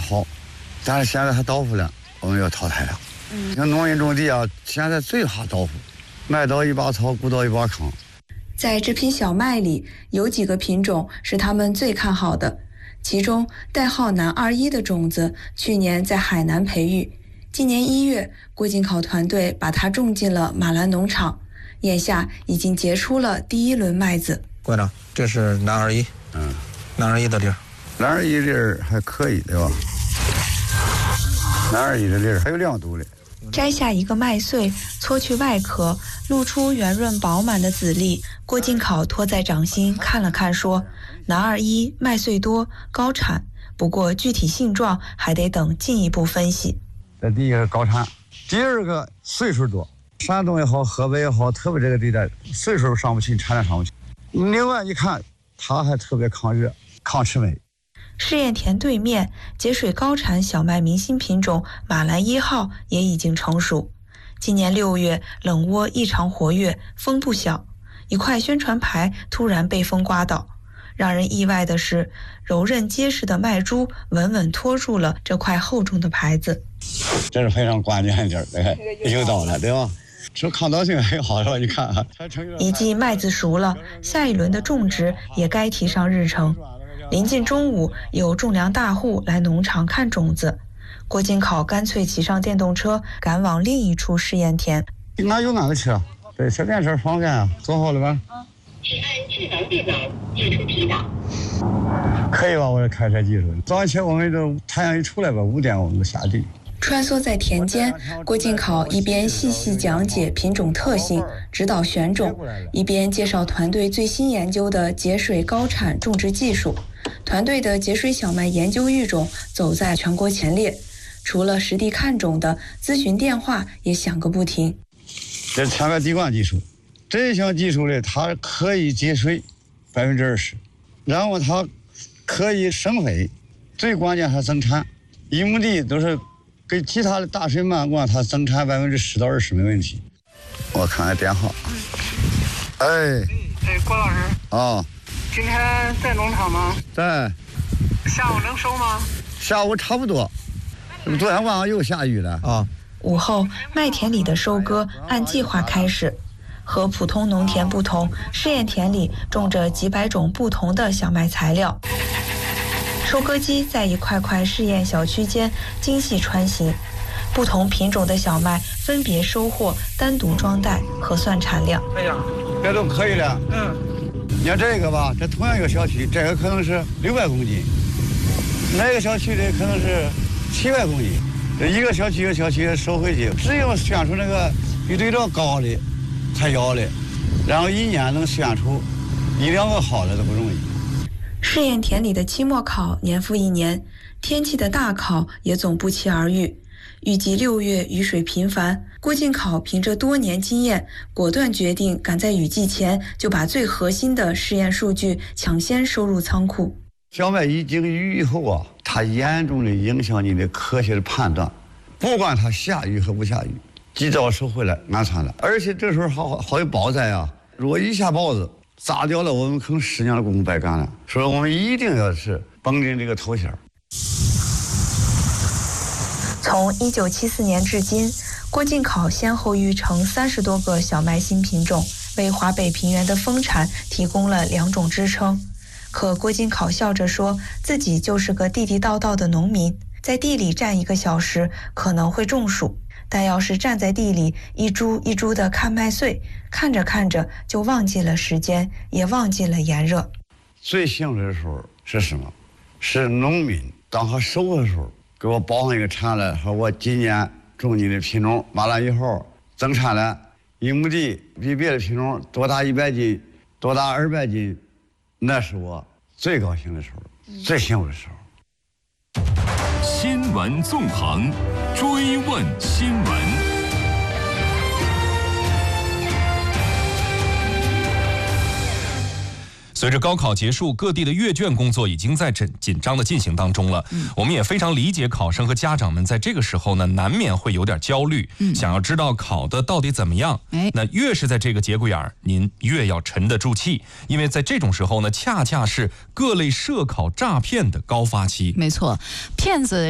好，但是现在它豆腐了，我们要淘汰了。像农民种地啊，现在最怕豆腐，麦稻一把草，谷稻一把糠。 在这批小麦里，有几个品种是他们最看好的，其中代号南21的种子，去年在海南培育，今年1月，郭进考团队把它种进了马兰农场，眼下已经结出了第一轮麦子。 馆长，这是南21，南21的粒儿， 南21粒儿还可以，对吧？南21的粒儿还有亮度嘞。 摘下一个麦穗，搓去外壳，露出圆润饱满的籽粒。郭进考托在掌心看了看，说：“南21麦穗多，高产，不过具体性状还得等进一步分析。” 这第一个高产，第二个岁数多。山东也好，河北也好，特别这个地带岁数上不去，产量上不去。另外一看，它还特别抗热、抗魑魅。 试验田对面节水高产小麦明星品种马兰1号也已经成熟。今年6月，冷窝异常活跃，风不小，一块宣传牌突然被风刮倒。让人意外的是，柔韧结实的麦株稳稳托住了这块厚重的牌子。 这是非常关键的地儿，有道了，对吧？这抗倒性很好，是吧？你看啊， 一季麦子熟了，下一轮的种植也该提上日程。临近中午，有种粮大户来农场看种子，郭进考干脆骑上电动车赶往另一处试验田。 哪有哪个车？对，小电车方便啊。做好了吧？ 是按智能电脑寄出指导。 可以吧？我这开车技术。早上起我们就太阳一出来吧，5点我们就下地。 穿梭在田间，郭进考一边细细讲解品种特性，指导选种，一边介绍团队最新研究的节水高产种植技术。团队的节水小麦研究育种走在全国前列，除了实地看种的咨询电话也响个不停。 这前面滴灌技术，这项技术呢，它可以节水20%，然后它可以生肥，最关键还增产。1亩地都是跟其他的大水漫灌，它增产10%到20%没问题。我看看电话。哎， 郭老师啊， 今天在农场吗？ 在。 下午能收吗？ 下午差不多。昨天晚上又下雨了啊。 午后，麦田里的收割按计划开始。和普通农田不同，试验田里种着几百种不同的小麦材料。收割机在一块块试验小区间精细穿行，不同品种的小麦分别收获，单独装袋，核算产量。 哎呀， 这都可以了。你看这个吧，这同样一个小区，这个可能是600公斤，那个小区的可能是700公斤。这一个小区一个小区收回去，只有选出那个比对照高的才要的，然后一年能选出1-2个好的都不容易。 试验田里的期末考年复一年，天气的大考也总不期而遇。预计6月雨水频繁，郭进考凭着多年经验，果断决定赶在雨季前就把最核心的试验数据抢先收入仓库。 小麦一经雨以后啊，它严重的影响你的科学的判断，不管它下雨和不下雨，及早收回来安全了。而且这时候好有雹灾啊，如果一下雹子砸掉了，我们可能10年的功夫白干了。所以我们一定要是绷紧这个头线。 从1974年至今，郭进考先后育成30多个小麦新品种，为华北平原的丰产提供了2种支撑。可郭进考笑着说，自己就是个地地道道的农民，在地里站1个小时可能会中暑，但要是站在地里一株一株的看麦穗，看着看着就忘记了时间，也忘记了炎热。 最幸福的时候是什么？是农民当他收的时候，给我报上一个产来，说我今年种你的品种马兰1号增产了1亩地，比别的品种多大100斤，多大200斤，那是我最高兴的时候，最幸福的时候。 新闻纵横，追问新闻。随着高考结束，各地的阅卷工作已经在紧张的进行当中了。我们也非常理解考生和家长们在这个时候呢，难免会有点焦虑，想要知道考的到底怎么样。那越是在这个节骨眼儿，您越要沉得住气，因为在这种时候呢，恰恰是各类涉考诈骗的高发期。 没错，骗子